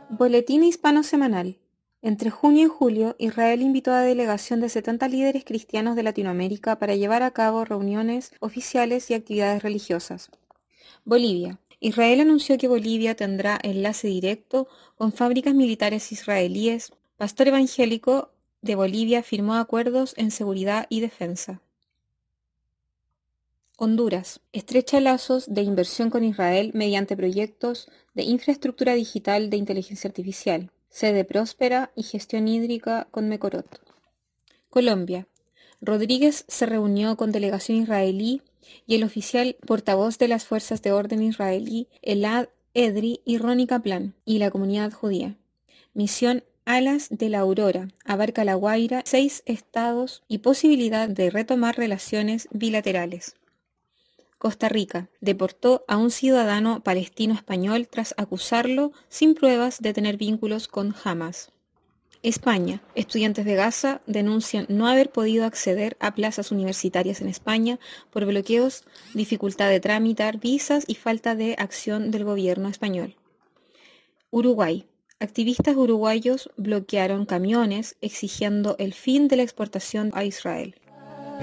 Boletín Hispano Semanal. Entre junio y julio, Israel invitó a delegación de 70 líderes cristianos de Latinoamérica para llevar a cabo reuniones oficiales y actividades religiosas. Bolivia. Israel anunció que Bolivia tendrá enlace directo con fábricas militares israelíes. Pastor evangélico de Bolivia firmó acuerdos en seguridad y defensa. Honduras. Estrecha lazos de inversión con Israel mediante proyectos de infraestructura digital de inteligencia artificial, sede próspera y gestión hídrica con Mecorot. Colombia. Rodríguez se reunió con delegación israelí y el oficial portavoz de las fuerzas de orden israelí, Elad Edri y Ronnie Kaplan, y la comunidad judía. Misión Alas de la Aurora abarca La Guaira, 6 estados y posibilidad de retomar relaciones bilaterales. Costa Rica deportó a un ciudadano palestino-español tras acusarlo sin pruebas de tener vínculos con Hamas. España. Estudiantes de Gaza denuncian no haber podido acceder a plazas universitarias en España por bloqueos, dificultad de tramitar visas y falta de acción del gobierno español. Uruguay. Activistas uruguayos bloquearon camiones exigiendo el fin de la exportación a Israel.